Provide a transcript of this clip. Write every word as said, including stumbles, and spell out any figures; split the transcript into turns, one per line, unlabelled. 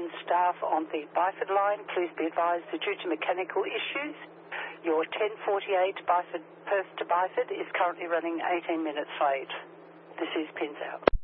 train staff on the Byford line, please be advised that due to mechanical issues, your ten forty-eight Byford, Perth to Byford is currently running eighteen minutes late. This is Pins out.